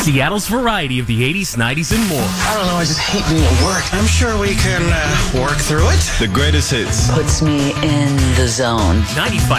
Seattle's variety of the 80s, 90s, and more. I don't know, I just hate being at work. I'm sure we can work through it. The greatest hits. Puts me in the zone. 95.